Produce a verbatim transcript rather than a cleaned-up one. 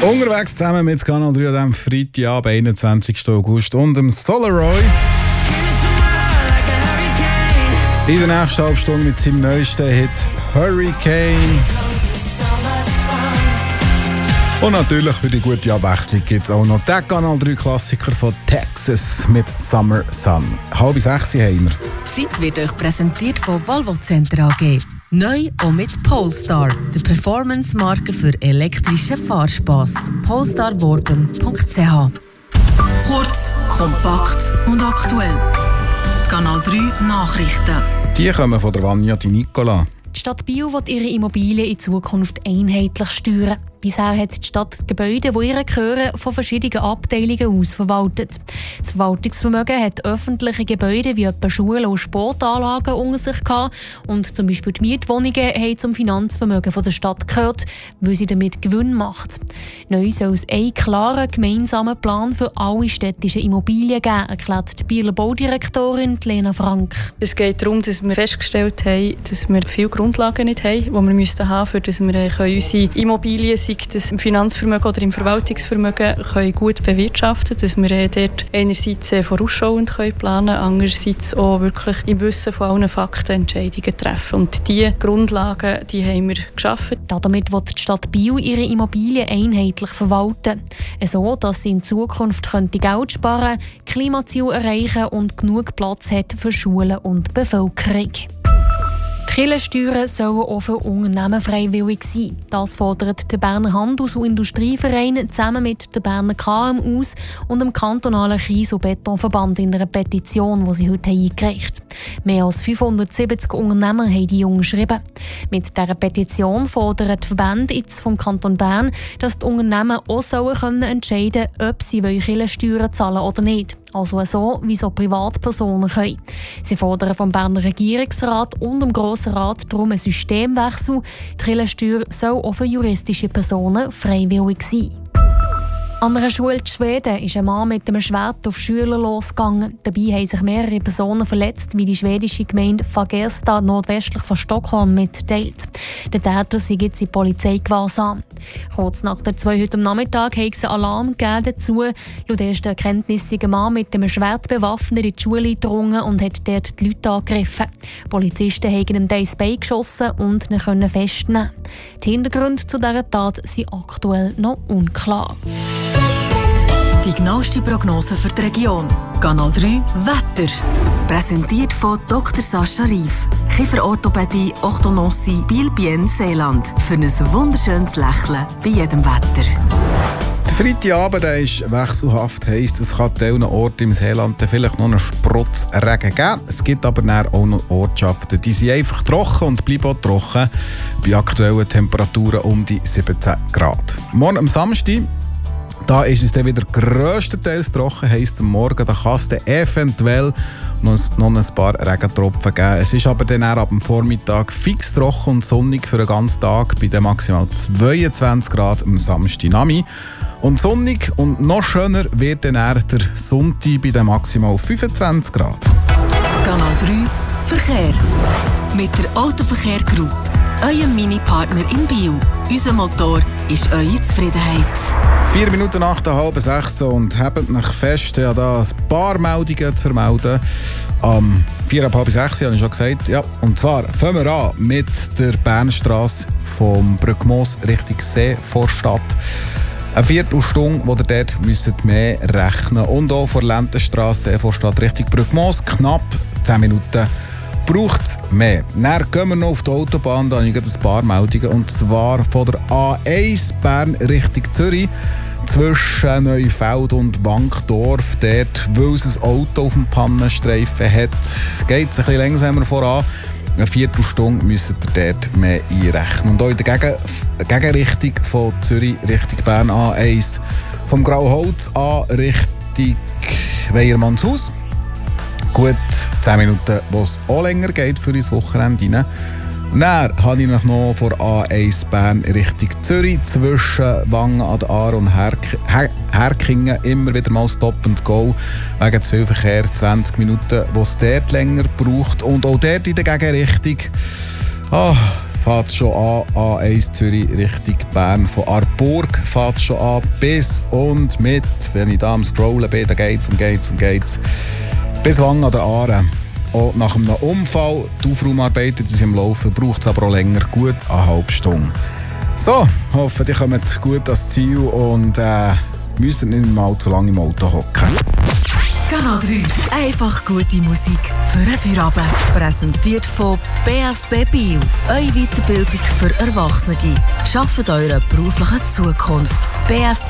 Unterwegs zusammen mit Kanal drei am Freitagabend, einundzwanzigsten August und dem Solaroy. In der nächsten halben Stunde mit seinem neuesten Hit Hurricane. Und natürlich für die gute Abwechslung gibt es auch noch den Kanal drei Klassiker von Texas mit Summer Sun. Halb sechs haben wir. Die Zeit wird euch präsentiert von Volvo Center A G. Neu auch mit Polestar, der Performance-Marke für elektrischen Fahrspass. polestar worben punkt c h. Kurz, kompakt und aktuell. Die Kanal drei Nachrichten. Die kommen von der Vanja Di Nicola. Die Stadt Biel will ihre Immobilien in Zukunft einheitlich steuern. Bisher hat die Stadt die Gebäude, die ihr gehören, von verschiedenen Abteilungen aus verwaltet. Das Verwaltungsvermögen hat öffentliche Gebäude wie etwa Schulen und Sportanlagen unter sich gehabt. Und zum Beispiel die Mietwohnungen haben zum Finanzvermögen der Stadt gehört, weil sie damit Gewinn macht. Neu soll es einen klaren gemeinsamen Plan für alle städtischen Immobilien geben, erklärt die Bieler Baudirektorin Lena Frank. Es geht darum, dass wir festgestellt haben, dass wir viele Grundlagen nicht haben, die wir müssten haben, für dass wir unsere Immobilien, sei das im Finanzvermögen oder im Verwaltungsvermögen, können gut bewirtschaften können, dass wir dort einerseits vorausschauend können planen können, andererseits auch wirklich im Wissen von allen Fakten Entscheidungen treffen. Und diese Grundlagen, die haben wir geschaffen. Damit will die Stadt Biel ihre Immobilien einheitlich verwalten, so dass sie in Zukunft könnte Geld sparen, Klimaziele erreichen und genug Platz hat für Schulen und Bevölkerung. Die Kirchensteuern sollen auch für Unternehmen freiwillig sein. Das fordert der Berner Handels- und Industrieverein zusammen mit der Berner K M Us und dem kantonalen Kies- und Betonverband in einer Petition, die sie heute eingereicht haben. Mehr als fünfhundertsiebzig Unternehmer haben die unterschrieben. Mit dieser Petition fordert die Verband jetzt vom Kanton Bern, dass die Unternehmen auch sollen können entscheiden können, ob sie Kirchensteuern zahlen oder nicht. Also so, wie so Privatpersonen können. Sie fordern vom Berner Regierungsrat und dem Grossen Rat darum einen Systemwechsel. Die Kirchensteuer soll auch für juristische Personen freiwillig sein. An einer Schule in Schweden ist ein Mann mit einem Schwert auf Schüler losgegangen. Dabei haben sich mehrere Personen verletzt, wie die schwedische Gemeinde Fagersta nordwestlich von Stockholm mitteilt. Der Täter sei jetzt in Polizeigewahrsam. Kurz nach der zwei heute am Nachmittag hat es einen Alarm dazu. Laut ersten Erkenntnissen ist ein Mann mit einem Schwert bewaffnet in die Schule gedrungen und hat dort die Leute angegriffen. Polizisten haben ihm ins Bein geschossen und ihn können festnehmen. Die Hintergründe zu dieser Tat sind aktuell noch unklar. Die genaueste Prognose für die Region. Kanal drei Wetter. Präsentiert von Doktor Sascha Rief. Kieferorthopädie, Orthodontie, Biel-Bien, Seeland. Für ein wunderschönes Lächeln bei jedem Wetter. Der Freitagabend der ist wechselhaft, heisst, es kann an vielen Orten im Seeland vielleicht noch einen Sprotz Regen geben. Es gibt aber auch noch Ortschaften, die sind einfach trocken und bleiben auch trocken. Bei aktuellen Temperaturen um die siebzehn Grad. Morgen am Samstag, da ist es dann wieder grösstenteils trocken, heisst am Morgen, da kann es dann eventuell noch ein, noch ein paar Regentropfen geben. Es ist aber dann ab dem Vormittag fix trocken und sonnig für den ganzen Tag bei den maximal zweiundzwanzig Grad am Samstagnachmittag. Und sonnig und noch schöner wird dann der Sonntag bei den maximal fünfundzwanzig Grad. Kanal drei Verkehr. Mit der Autoverkehr Group. Euer Mini-Partner in Biel. Unser Motor ist eure Zufriedenheit. Vier Minuten nach der halben sechs und habt euch fest, ja, da ein paar Meldungen zu vermelden. Am vier ab halb sechs habe ich schon gesagt. Ja, und zwar fangen wir an mit der Bernstrasse vom Brückmoos Richtung Seevorstadt. Eine Viertelstunde, wo ihr dort müsst mehr rechnen. Und auch von Lendenstrasse Seevorstadt Richtung Brückmoos knapp zehn Minuten. Braucht es mehr. Dann gehen wir noch auf die Autobahn, da habe ich ein paar Meldungen. Und zwar von der A eins Bern Richtung Zürich. Zwischen Neufeld und Wankdorf. Dort, weil es ein Auto auf dem Pannenstreifen hat, geht es ein bisschen langsamer voran. Eine Viertelstunde müsst ihr dort mehr einrechnen. Und auch in der Gegen- Gegenrichtung von Zürich Richtung Bern A eins. Vom Grauholz an Richtung Weyermannshaus. Gut zehn Minuten, wo es auch länger geht für ins Wochenende rein. Dann habe ich noch von A eins Bern Richtung Zürich zwischen Wangen an der Aare und Herk- Her- Herkingen immer wieder mal Stop and Go wegen zu viel Verkehr, zwanzig Minuten, wo es dort länger braucht. Und auch dort in der Gegenrichtung, oh, fährt es schon an, A eins Zürich Richtung Bern. Von Arburg fährt es schon an bis und mit, wenn ich da am Scrollen bin, da geht's und geht's und geht's, bis Wangen an der Aare. Auch nach einem Unfall, die Aufraumarbeiten sind im Laufen, braucht es aber auch länger, gut eine halbe Stunde. So, hoffe, ihr kommt gut ans Ziel und äh, müsst nicht mal zu lange im Auto hocken. Kanal drei. Einfach gute Musik für einen Feierabend. Präsentiert von B F B Bio. Eure Weiterbildung für Erwachsene. Schafft eure berufliche Zukunft. B F